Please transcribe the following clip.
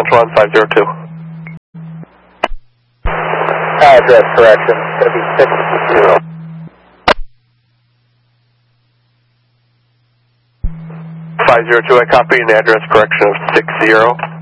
Central on 502. Address correction, it's going to be 60. 502, I copy an address correction of 60.